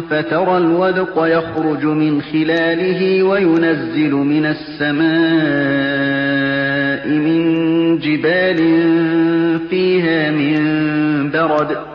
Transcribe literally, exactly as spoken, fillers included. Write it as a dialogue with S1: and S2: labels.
S1: فترى الودق يخرج من خلاله وينزل من السماء من جبال فيها من برد